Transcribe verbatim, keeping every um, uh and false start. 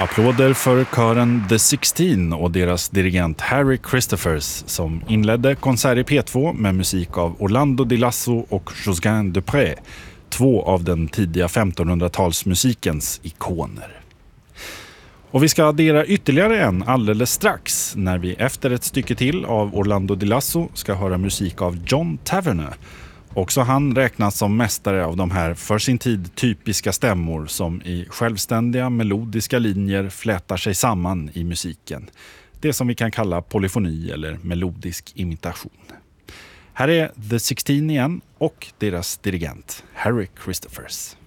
Applåder för kören The Sixteen och deras dirigent Harry Christophers som inledde konsert i P två med musik av Orlando Di Lasso och Josquin Dupré, två av den tidiga femtonhundratalsmusikens ikoner. Och vi ska addera ytterligare en alldeles strax när vi efter ett stycke till av Orlando Di Lasso ska höra musik av John Tavener. Också han räknas som mästare av de här för sin tid typiska stämmor som i självständiga melodiska linjer flätar sig samman i musiken. Det som vi kan kalla polyfoni eller melodisk imitation. Här är The Sixteen igen och deras dirigent Harry Christophers.